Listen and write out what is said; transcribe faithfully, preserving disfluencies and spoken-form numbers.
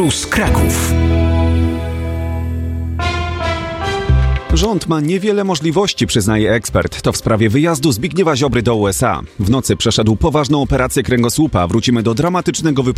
Plus Kraków. Rząd ma niewiele możliwości, przyznaje ekspert. To w sprawie wyjazdu Zbigniewa Ziobry do U S A. W nocy przeszedł poważną operację kręgosłupa. Wrócimy do dramatycznego wypadku